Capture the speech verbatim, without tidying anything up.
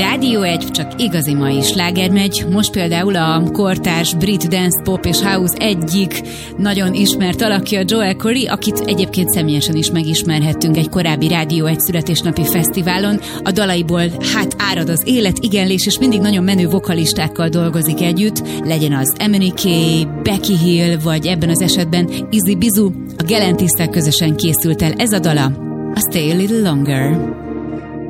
Rádió egy, csak igazi mai sláger megy. Most például a kortárs brit dance, pop és house egyik nagyon ismert alakja, Joel Corry, akit egyébként személyesen is megismerhettünk egy korábbi Rádió egy születésnapi fesztiválon. A dalaiból hát árad az élet, igenlés, és mindig nagyon menő vokalistákkal dolgozik együtt, legyen az Emenike, Becky Hill, vagy ebben az esetben Izzy Bizu. A Galantisszel közösen készült el ez a dala, a Stay a Little Longer.